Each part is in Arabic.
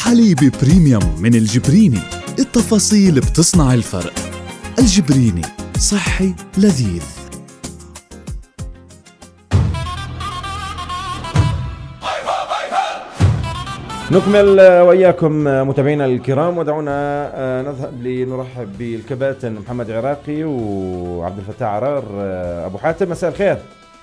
حليب بريميوم من الجبريني، التفاصيل بتصنع الفرق. الجبريني صحي لذيذ. نكمل وإياكم متابعينا الكرام، ودعونا نذهب لنرحب بالكباتن محمد عراقي وعبد الفتاح عرار. أبو حاتم، مساء الخير.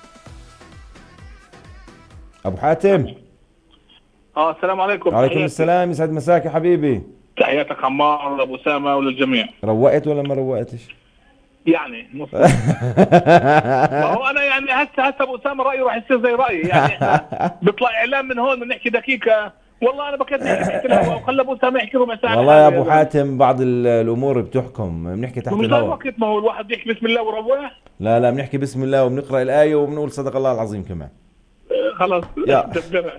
أبو حاتم. السلام عليكم. وعليكم السلام، يسعد مساك يا حبيبي. تحياتك عمار، أبو أسامة وللجميع. روقت ولا ما روقتش؟ يعني نص. ما هو أنا يعني هسه أبو أسامة رأيه راح يصير زي رأيي، يعني إحنا بيطلع إعلام من هون بنحكي دقيقة، والله أنا بكاد نحكي الهواء وخلى أبو أسامة يحكي ربع ساعة. والله يا أبو حاتم بعض الأمور بتحكم، بنحكي تحت الهواء. مش وقت، ما هو الواحد بيحكي بسم الله وروح. لا بنحكي بسم الله وبنقرأ الآية وبنقول صدق الله العظيم كمان. خلاص يا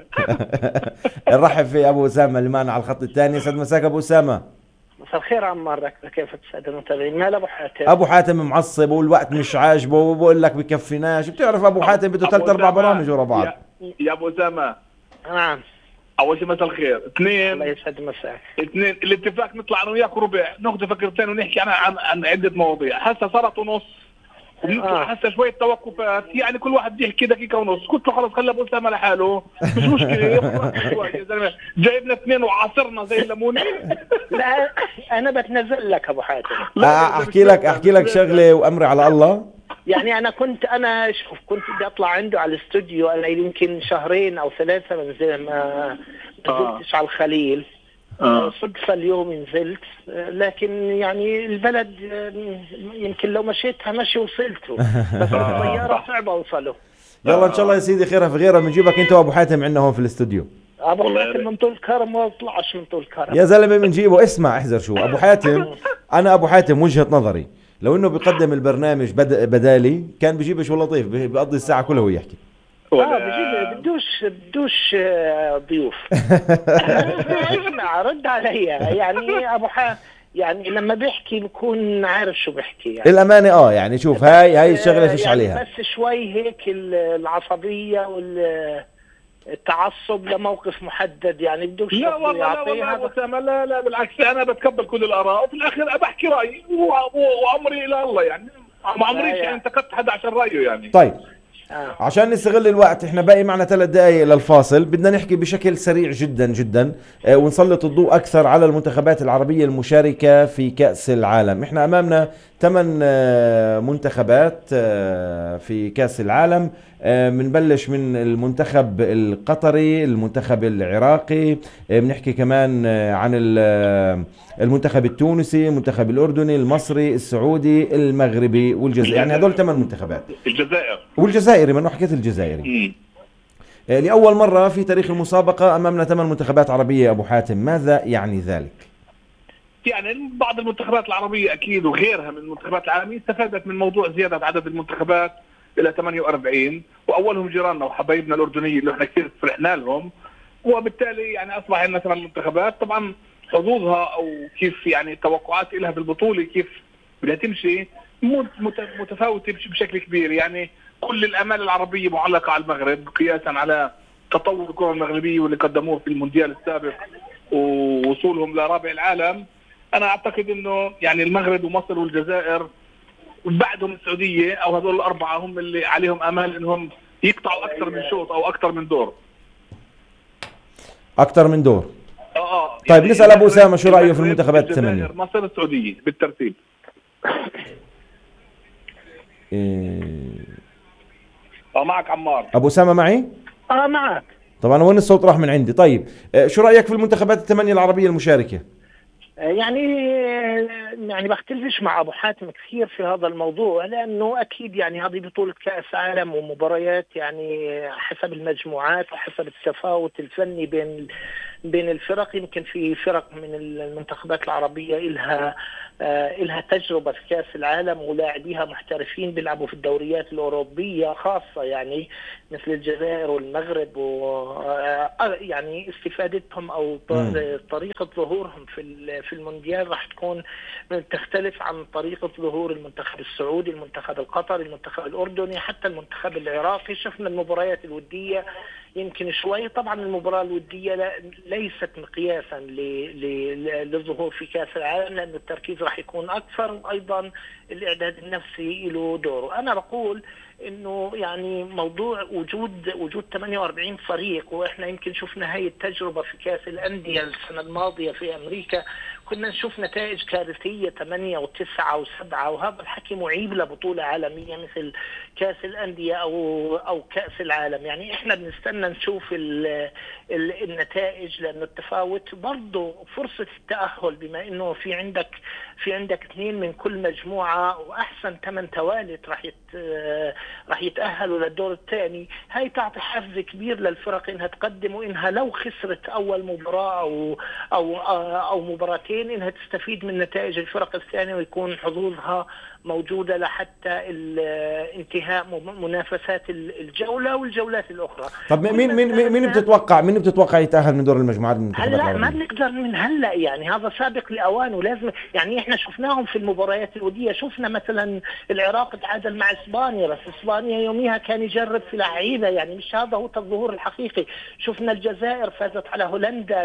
نرحب في ابو اسامه اللي معنا على الخط الثاني. يسعد مساك ابو اسامه. مساء الخير عمار، كيف تسعد المتابعين؟ مال ابو حاتم معصب والوقت مش عاجبه وبقول لك بكفيناش. بتعرف ابو حاتم بده 3-4 برامج ورا بعض. يا ابو اسامه. نعم. اول شيء مساء الخير. اثنين، الله يسعد مساك. اثنين، الاتفاق نطلع انا وياك ربع، ناخذ فكرتين ونحكي عن عده مواضيع. هسه صارت ونص هسه شويه توقفات، يعني كل واحد يحكي دقيقه ونص. قلت له خلص خلي ابو اسامه لحاله، مش مشكله. شوي يا زلمه، جايبنا اثنين وعاصرنا زي الليمونه. لا انا بتنزل لك ابو حاتم. احكي لك شغله وامري على الله. يعني انا كنت بدي اطلع عنده على الاستوديو، انا يمكن 2 أو 3 ما نزلتش على الخليل. صدفة اليوم نزلت، لكن يعني البلد يمكن لو مشيتها مشي وصلته، بس الطيارة صعب أوصله. يلا إن شاء الله يا سيدي خيرها في غيرها، بنجيبك أنت وأبو حاتم عندنا هون في الاستوديو. أبو حاتم من طول كرم ما طلعش من طول كرم يا زلمة، بنجيبه. اسمع احذر شو أبو حاتم. أنا أبو حاتم وجهة نظري لو إنه بيقدم البرنامج بدالي كان بيجيبش لطيف، بيقضي الساعة كلها ويحكي. بدوش ضيوف. اسمع رد علي، يعني ابو يعني لما بيحكي بكون عارف شو بيحكي يعني. الامانه يعني شوف هاي الشغله فيش يعني عليها، بس شوي هيك العصبيه والتعصب لموقف محدد، يعني بدوش. لا والله لا بالعكس، انا بتقبل كل الاراء وفي الاخر بحكي رايي وامري الى الله، يعني ما عمريش يعني انتقدت حدا عشان رايه يعني. طيب عشان نستغل الوقت، احنا باقي معنا 3 دقائق للفاصل. بدنا نحكي بشكل سريع جدا جدا ونسلط الضوء اكثر على المنتخبات العربية المشاركة في كأس العالم. احنا امامنا 8 منتخبات في كأس العالم. بنبلش من المنتخب القطري، المنتخب العراقي، بنحكي كمان عن المنتخب التونسي، المنتخب الأردني، المصري، السعودي، المغربي والجزائري. يعني هذول 8 منتخبات. والجزائري، ما حكيت الجزائري. لأول مرة في تاريخ المسابقة أمامنا 8 منتخبات عربية. أبو حاتم، ماذا يعني ذلك؟ يعني بعض المنتخبات العربية أكيد وغيرها من المنتخبات العالمية استفادت من موضوع زيادة عدد المنتخبات إلى 48، وأولهم جيراننا وحبايبنا الأردنيين اللي احنا كثير فرحنا لهم، وبالتالي يعني أصبح عندنا 8 منتخبات. طبعا حظوظها أو كيف يعني التوقعات لها بالبطولة كيف بدها تمشي متفاوتة بشكل كبير. يعني كل الآمال العربية معلقة على المغرب قياسا على تطور الكرة المغربية واللي قدموه في المونديال السابق ووصولهم لرابع العالم. أنا أعتقد إنه يعني المغرب ومصر والجزائر وبعدهم السعودية أو هذول ال4 هم اللي عليهم آمال إنهم يقطعوا أكثر من شوط أو أكثر من دور. طيب يعني نسأل أبو أسامة شو رأيه في المنتخبات 8؟ مصر السعودية بالترتيب. معك عمار. أبو أسامة معي؟ معك. طبعا وين الصوت راح من عندي. طيب شو رأيك في المنتخبات 8 العربية المشاركة؟ يعني بختلفش مع ابو حاتم كثير في هذا الموضوع، لانه اكيد يعني هذه بطولة كأس عالم ومباريات يعني حسب المجموعات وحسب التفاوت الفني بين الفرق. يمكن في فرق من المنتخبات العربية إلها تجربة في كأس العالم ولاعبيها محترفين بيلعبوا في الدوريات الأوروبية خاصة، يعني مثل الجزائر والمغرب، يعني استفادتهم أو طريقة ظهورهم في المونديال راح تكون تختلف عن طريقة ظهور المنتخب السعودي، المنتخب القطري، المنتخب الأردني، حتى المنتخب العراقي. شفنا المباريات الودية يمكن شوي. طبعا المباراة الودية ليست مقياسا للظهور في كأس العالم، لأن التركيز راح يكون أكثر، وأيضا الإعداد النفسي له دوره. أنا بقول انه يعني موضوع وجود 48 فريق، واحنا يمكن شفنا هاي التجربه في كاس الانديه السنه الماضيه في امريكا، كنا نشوف نتائج كارثيه 8 و9 و7، وهذا الحكي معيب لبطوله عالميه مثل كاس الانديه او كاس العالم. يعني احنا بنستنى نشوف النتائج، لانه التفاوت برضه فرصه التاهل، بما انه في عندك 2 من كل مجموعه، واحسن 8 توالت راح يتأهلوا للدور الثاني. هاي تعطي حافز كبير للفرق انها تقدم، وانها لو خسرت اول مباراة او مباراتين انها تستفيد من نتائج الفرق الثانية، ويكون حظوظها موجودة لحتى انتهاء منافسات الجولة والجولات الأخرى. طب مين بتتوقع يتأهل من دور المجموعات من المنتخبات هلا العربية؟ ما بنقدر من هلا، يعني هذا سابق لأوانه. لازم يعني احنا شفناهم في المباريات الودية، شفنا مثلا العراق تعادل مع اسبانيا، بس اسبانيا يوميها كان يجرب في لعيبة، يعني مش هذا هو الظهور الحقيقي. شفنا الجزائر فازت على هولندا،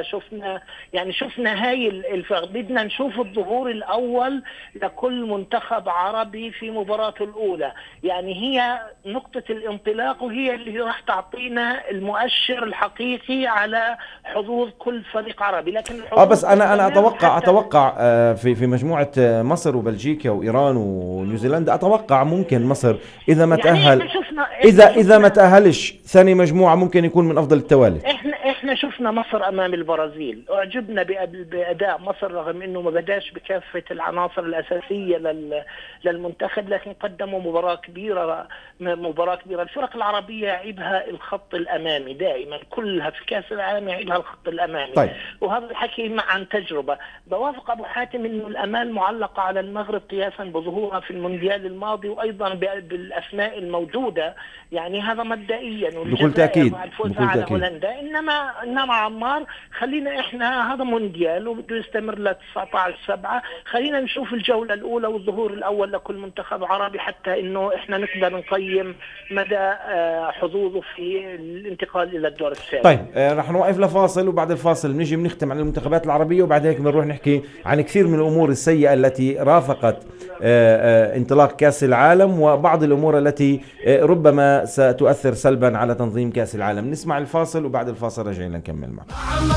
شفنا هاي الفرق. بدنا نشوف الظهور الأول لكل منتخب عربي في مباراته الأولى، يعني هي نقطة الانطلاق، وهي اللي راح تعطينا المؤشر الحقيقي على حظوظ كل فريق عربي. لكن بس انا اتوقع في مجموعة مصر وبلجيكا وايران ونيوزيلندا، اتوقع ممكن مصر اذا ما تأهل، اذا ما تأهلش ثاني مجموعة ممكن يكون من افضل التوالي. احنا شفنا مصر امام البرازيل، اعجبنا باداء مصر رغم انه ما بداش بكافة العناصر الاساسية للمنتخب، لكن قدموا مباراة كبيرة. الفرق العربية يعيبها الخط الامامي دائما، كلها في كاس العالم يعيبها الخط الامامي. طيب. وهذا الحكي عن تجربة. بوافق ابو حاتم انه الامال معلقة على المغرب قياسا بظهورها في المونديال الماضي، وايضا بالاسماء الموجودة، يعني هذا مبدئيا. بكل تأكيد هولندا. انما عمار، خلينا احنا هذا مونديال وبده يستمر ل 19/7، خلينا نشوف الجولة الأولى والظهور الأول لكل منتخب عربي، حتى إنه إحنا نقدر نقيم مدى حظوظه في الانتقال إلى الدور الثاني. طيب رح نوقف لفاصل، وبعد الفاصل بنيجي بنختم عن المنتخبات العربية، وبعد هيك بنروح نحكي عن كثير من الأمور السيئة التي رافقت انطلاق كأس العالم، وبعض الأمور التي ربما ستؤثر سلبا على تنظيم كأس العالم. نسمع الفاصل، وبعد الفاصل راجعين نكمل معكم.